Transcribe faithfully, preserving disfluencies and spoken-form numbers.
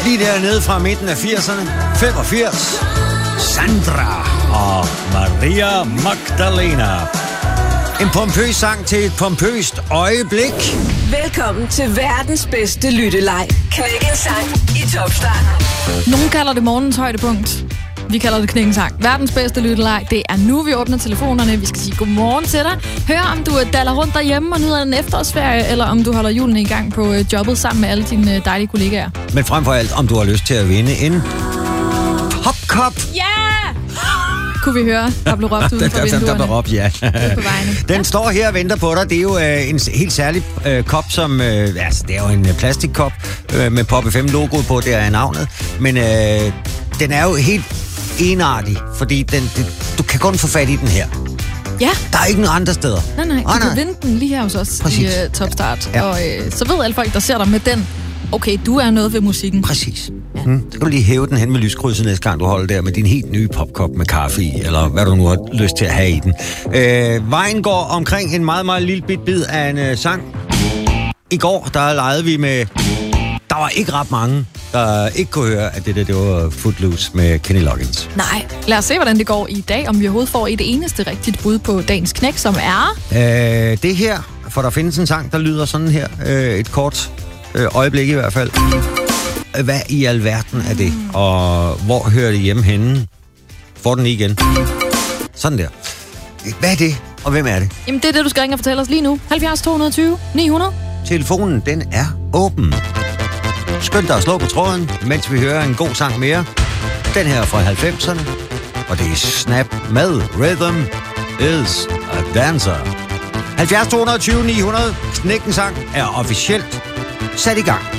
Lige dernede fra midten af firserne, femogfirs. Sandra og Maria Magdalena. En pompøs sang til et pompøst øjeblik. Velkommen til verdens bedste lytteleg. Knæk en sang i Topstart. Nogen kalder det morgens højdepunkt. Vi kalder det Knæk en sang. Verdens bedste lytteleg. Det er nu, vi åbner telefonerne. Vi skal sige godmorgen til dig. Hør, om du daller rundt derhjemme og nyder en efterårsferie, eller om du holder julen i gang på jobbet sammen med alle dine dejlige kollegaer. Men frem for alt, om du har lyst til at vinde en popkop. Ja! Kunne vi høre, der blev råbt uden for vinduerne. Der blev råbt, ja. Den står her og venter på dig. Det er jo øh, en helt særlig øh, kop, som... Øh, altså, det er jo en plastikkop øh, med Pop F M-logoet på, det er navnet. Men øh, den er jo helt enartig, fordi den, det, du kan kun få fat i den her. Ja. Der er ikke nogen andre steder. Nej, nej. Du oh, kan nej. vinde den lige her hos os. Præcis. I uh, Topstart. Ja. Og øh, så ved alle folk, der ser dig med den, okay, du er noget ved musikken. Præcis. Ja. Mm. Så kan du lige hæve den hen med lyskrydset næste gang, du holder der med din helt nye popkop med kaffe i, eller hvad du nu har lyst til at have i den. Øh, vejen går omkring en meget, meget lille bit bid af en uh, sang. I går, der legede vi med... Der var ikke ret mange, der ikke kunne høre, at det der, det var Footloose med Kenny Loggins. Nej, lad os se, hvordan det går i dag, om vi overhovedet får et eneste rigtigt bud på dagens knæk, som er... Øh, det her, for der findes en sang, der lyder sådan her, øh, et kort øh, øjeblik i hvert fald. Hvad i alverden er det? Mm. Og hvor hører det hjemme henne? Får den igen. Sådan der. Hvad er det, og hvem er det? Jamen, det er det, du skal ringe og fortælle os lige nu. halvfjerds to tyve ni hundrede. Telefonen, den er åben. Skynd dig at slå på tråden, mens vi hører en god sang mere. Den her fra halvfemserne. Og det er Snap med Rhythm is a Dancer. halvfjerds to tyve ni hundrede. Knæk en sang er officielt sat i gang.